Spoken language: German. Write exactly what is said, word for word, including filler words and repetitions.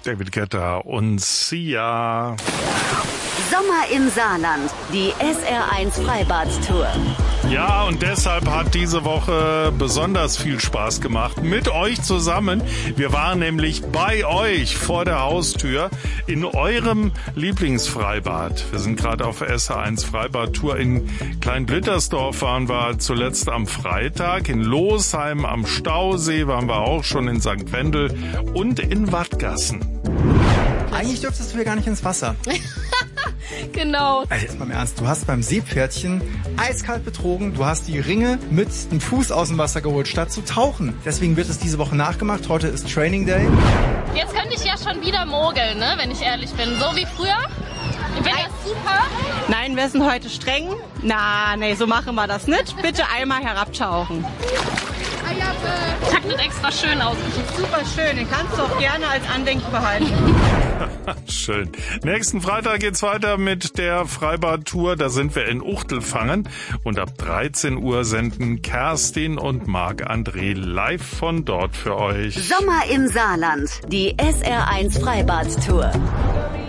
David Guetta und Sia. Sommer im Saarland, die S R eins Freibad-Tour. Ja, und deshalb hat diese Woche besonders viel Spaß gemacht mit euch zusammen. Wir waren nämlich bei euch vor der Haustür in eurem Lieblingsfreibad. Wir sind gerade auf S R eins Freibad-Tour. In Klein-Blittersdorf waren wir zuletzt am Freitag. In Losheim am Stausee waren wir auch schon, in Sankt Wendel und in Wattgassen. Eigentlich dürftest du hier gar nicht ins Wasser. Genau. Also jetzt mal im Ernst, du hast beim Seepferdchen eiskalt betrogen, du hast die Ringe mit dem Fuß aus dem Wasser geholt, statt zu tauchen. Deswegen wird es diese Woche nachgemacht. Heute ist Training Day. Jetzt könnte ich ja schon wieder mogeln, ne, wenn ich ehrlich bin. So wie früher. Ich finde das super. Nein, wir sind heute streng. Na, nee, so machen wir das nicht. Bitte einmal herabtauchen. Taktet extra schön ausgesucht. Super schön, den kannst du auch gerne als Andenken behalten. Schön. Nächsten Freitag geht's weiter mit der Freibad-Tour. Da sind wir in Uchtelfangen. Und ab dreizehn Uhr senden Kerstin und Marc-André live von dort für euch. Sommer im Saarland, die S R eins Freibad-Tour.